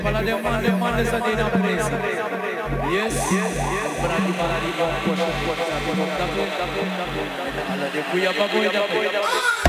Demande sa din ang presa. Yes, berani baladi bang puasa puasa bang tapi ala dia puya baboy dapat.